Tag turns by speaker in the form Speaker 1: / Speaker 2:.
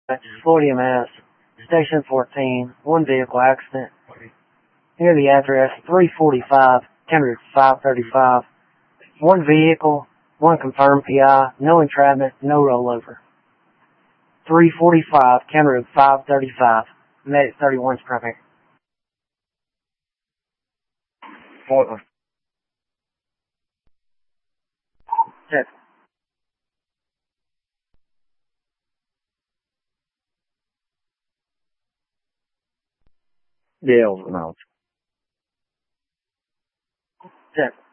Speaker 1: Floyd MS, Station 14, one vehicle accident. Near the address 345, Kendrick 535. One vehicle, one confirmed PI, no entrapment, no rollover. 345, Kendrick 535, Medic 31's primary.
Speaker 2: Portland.
Speaker 1: Check.
Speaker 2: Yale's announced.
Speaker 1: Check.